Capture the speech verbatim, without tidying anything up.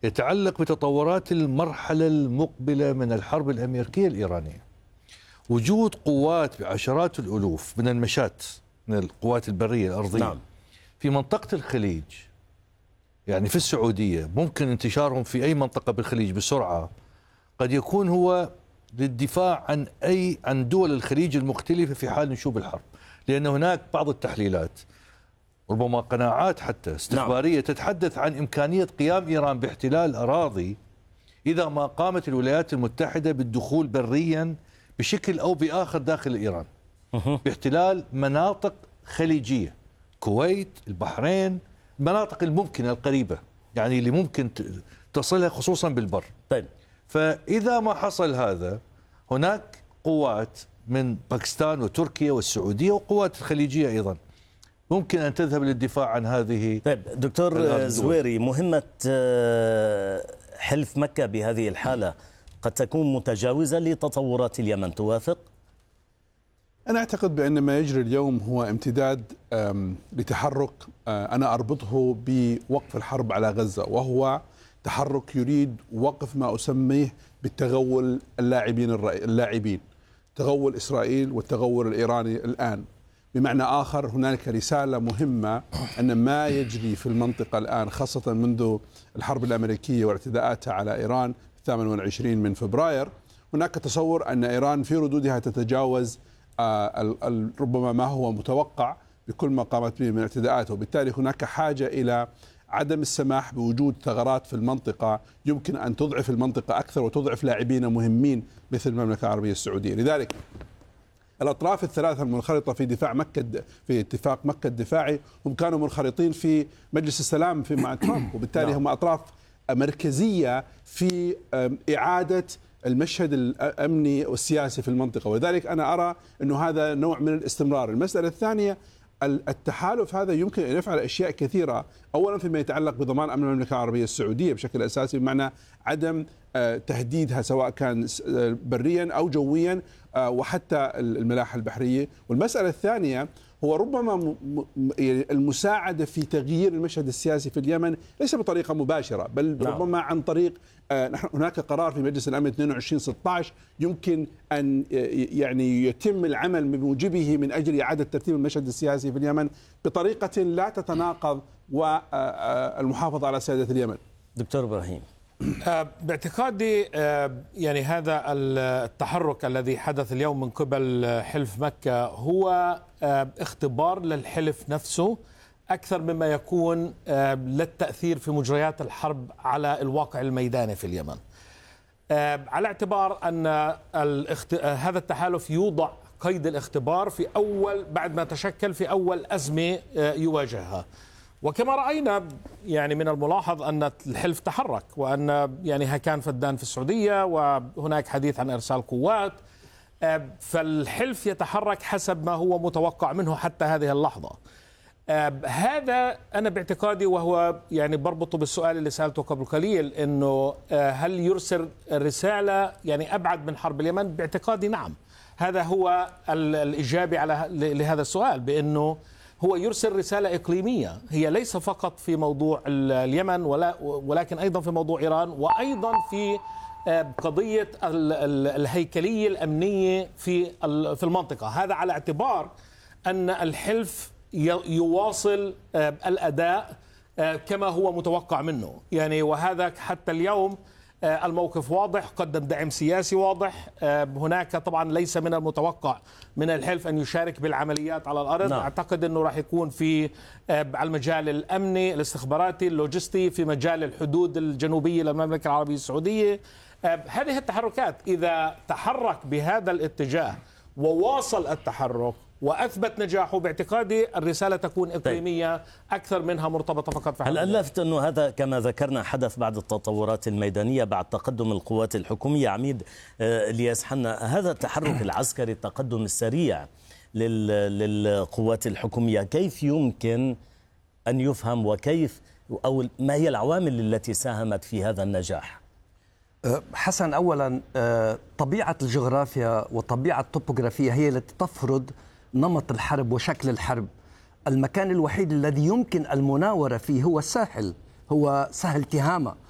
يتعلق بتطورات المرحلة المقبلة من الحرب الأمريكية الإيرانية. وجود قوات بعشرات الألوف من المشات من القوات البرية الأرضية نعم. في منطقة الخليج، يعني في السعودية، ممكن انتشارهم في أي منطقة بالخليج بسرعة، قد يكون هو للدفاع عن أي عن دول الخليج المختلفة في حال نشوب الحرب. لأن هناك بعض التحليلات، ربما قناعات حتى استخبارية نعم. تتحدث عن إمكانية قيام إيران باحتلال أراضي إذا ما قامت الولايات المتحدة بالدخول بريا بشكل أو بآخر داخل إيران، باحتلال مناطق خليجية، كويت، البحرين، المناطق الممكنة القريبة، يعني اللي ممكن تصلها خصوصا بالبر. طيب. فإذا ما حصل هذا، هناك قوات من باكستان وتركيا والسعودية وقوات الخليجية أيضا ممكن أن تذهب للدفاع عن هذه. طيب دكتور زويري، مهمة حلف مكة بهذه الحالة قد تكون متجاوزة لتطورات اليمن، توافق؟ أنا أعتقد بأن ما يجري اليوم هو امتداد لتحرك أنا أربطه بوقف الحرب على غزة، وهو تحرك يريد وقف ما أسميه بالتغول اللاعبين اللاعبين تغول إسرائيل والتغول الإيراني الآن. بمعنى آخر، هنالك رسالة مهمة أن ما يجري في المنطقة الآن، خاصة منذ الحرب الأمريكية واعتداءاتها على إيران الثامن والعشرين من فبراير، هناك تصور أن إيران في ردودها تتجاوز ربما ما هو متوقع بكل ما قامت به من اعتداءات، وبالتالي هناك حاجة إلى عدم السماح بوجود ثغرات في المنطقة يمكن أن تضعف المنطقة أكثر وتضعف لاعبين مهمين مثل المملكة العربية السعودية. لذلك الأطراف الثلاثة المنخرطة في دفاع مكة في اتفاق مكة الدفاعي هم كانوا منخرطين في مجلس السلام في مع ترامب، وبالتالي هم أطراف مركزية في إعادة المشهد الأمني والسياسي في المنطقة، ولذلك أنا أرى أنه هذا نوع من الاستمرار. المسألة الثانية، التحالف هذا يمكن أن يفعل أشياء كثيرة، أولا فيما يتعلق بضمان أمن المملكة العربية السعودية بشكل أساسي، بمعنى عدم تهديدها سواء كان بريا أو جويا وحتى الملاحة البحرية. والمسألة الثانية هو ربما المساعدة في تغيير المشهد السياسي في اليمن، ليس بطريقة مباشرة بل نعم. ربما عن طريق هناك قرار في مجلس الأمن اثنين وعشرين ستة عشر يمكن أن يعني يتم العمل بموجبه من أجل إعادة ترتيب المشهد السياسي في اليمن بطريقة لا تتناقض والمحافظة على سيادة اليمن. دكتور إبراهيم، باعتقادي يعني هذا التحرك الذي حدث اليوم من قبل حلف مكة هو اختبار للحلف نفسه أكثر مما يكون للتأثير في مجريات الحرب على الواقع الميداني في اليمن، على اعتبار أن هذا التحالف يوضع قيد الاختبار في أول بعد ما تشكل في أول أزمة يواجهها. وكما رأينا يعني من الملاحظ أن الحلف تحرك، وأن يعني كان فدان في السعودية وهناك حديث عن إرسال قوات، فالحلف يتحرك حسب ما هو متوقع منه حتى هذه اللحظة. هذا أنا باعتقادي، وهو يعني بربطه بالسؤال اللي سألته قبل قليل، إنه هل يرسل رسالة يعني أبعد من حرب اليمن؟ باعتقادي نعم، هذا هو الإجابة على لهذا السؤال، بأنه هو يرسل رسالة إقليمية هي ليس فقط في موضوع اليمن ولا ولكن أيضا في موضوع إيران، وأيضا في قضية الهيكلية الأمنية في في المنطقة. هذا على اعتبار أن الحلف يواصل الأداء كما هو متوقع منه، يعني وهذا حتى اليوم الموقف واضح، قدم دعم سياسي واضح. هناك طبعا ليس من المتوقع من الحلف أن يشارك بالعمليات على الأرض. نعم. أعتقد أنه راح يكون في على المجال الأمني الاستخباراتي اللوجستي، في مجال الحدود الجنوبية للمملكة العربية السعودية. هذه التحركات إذا تحرك بهذا الاتجاه وواصل التحرك وأثبت نجاحه، باعتقادي الرسالة تكون إقليمية أكثر منها مرتبطة فقط في هل ألفت أنه هذا كما ذكرنا حدث بعد التطورات الميدانية بعد تقدم القوات الحكومية؟ عميد الياس حنا، هذا التحرك العسكري، التقدم السريع للقوات الحكومية، كيف يمكن أن يفهم وكيف أو ما هي العوامل التي ساهمت في هذا النجاح؟ حسن، أولا طبيعة الجغرافيا وطبيعة الطبوغرافية هي التي تفرض نمط الحرب وشكل الحرب. المكان الوحيد الذي يمكن المناورة فيه هو الساحل، هو سهل تهامة،